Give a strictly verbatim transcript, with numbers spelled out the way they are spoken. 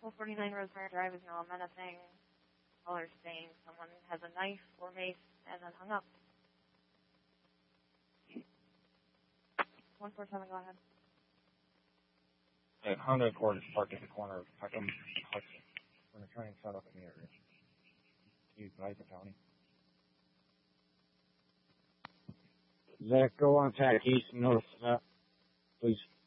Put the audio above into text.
Vehicle forty-nine Rosemary Drive is now a menacing. Caller saying someone has a knife or mace and then hung up. one four seven, go ahead. A Honda Accord is parked at the corner of Peckham and Hudson. We're going to try and set up in the area. Can you advise the county? Zach, go on tack east and north of that, please.